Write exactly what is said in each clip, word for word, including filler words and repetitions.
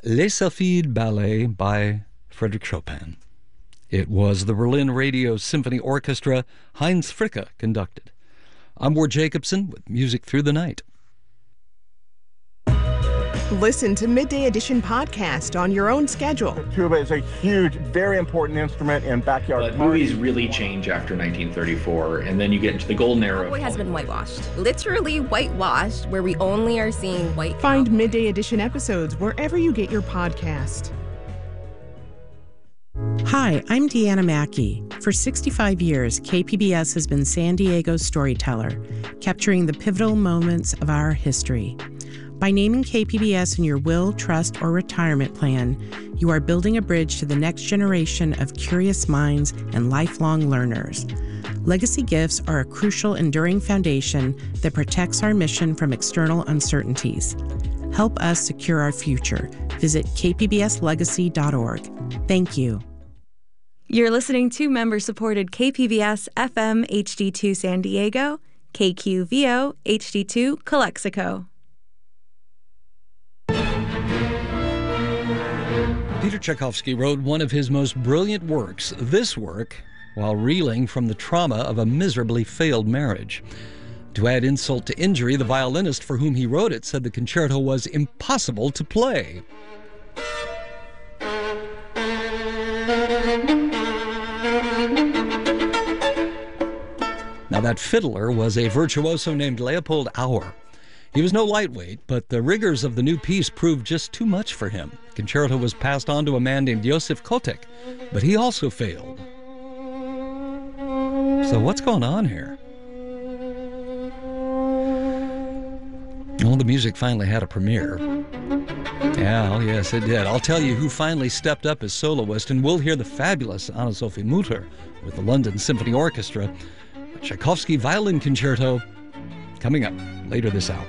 Les Sylphides Ballet by Frédéric Chopin. It was the Berlin Radio Symphony Orchestra. Heinz Fricke conducted. I'm Ward Jacobson with Music Through the Night. Listen to Midday Edition podcast on your own schedule. The tuba is a huge, very important instrument in backyard But parties. movies really change after nineteen thirty-four, and then you get into the golden era. Cowboy has been whitewashed. Literally whitewashed, where we only are seeing white Find cowboys. Midday Edition episodes wherever you get your podcast. Hi, I'm Deanna Mackey. For sixty-five years, K P B S has been San Diego's storyteller, capturing the pivotal moments of our history. By naming K P B S in your will, trust, or retirement plan, you are building a bridge to the next generation of curious minds and lifelong learners. Legacy gifts are a crucial, enduring foundation that protects our mission from external uncertainties. Help us secure our future. Visit k p b s legacy dot org. Thank you. You're listening to member-supported K P B S F M H D two San Diego, K Q V O H D two Calexico. Peter Tchaikovsky wrote one of his most brilliant works, this work, while reeling from the trauma of a miserably failed marriage. To add insult to injury, the violinist for whom he wrote it said the concerto was impossible to play. Now, that fiddler was a virtuoso named Leopold Auer. He was no lightweight, but the rigors of the new piece proved just too much for him. The concerto was passed on to a man named Josef Kotek, but he also failed. So what's going on here? Well, the music finally had a premiere. Yeah, oh yes, it did. I'll tell you who finally stepped up as soloist, and we'll hear the fabulous Anna-Sophie Mutter with the London Symphony Orchestra, a Tchaikovsky Violin Concerto, coming up later this hour.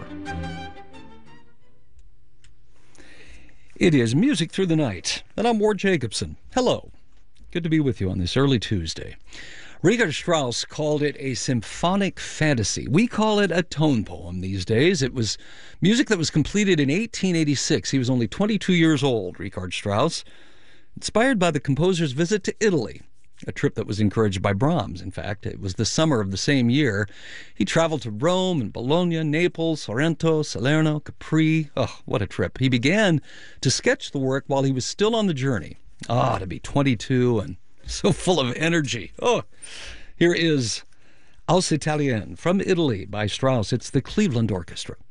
It is Music Through the Night, and I'm Ward Jacobson. Hello. Good to be with you on this early Tuesday. Richard Strauss called it a symphonic fantasy. We call it a tone poem these days. It was music that was completed in eighteen eighty-six. He was only twenty-two years old, Richard Strauss, inspired by the composer's visit to Italy, a trip that was encouraged by Brahms. In fact, it was the summer of the same year. He traveled to Rome and Bologna, Naples, Sorrento, Salerno, Capri. Oh, what a trip. He began to sketch the work while he was still on the journey. Ah, to be twenty-two and so full of energy. Oh, here is Aus Italien from Italy by Strauss. It's the Cleveland Orchestra.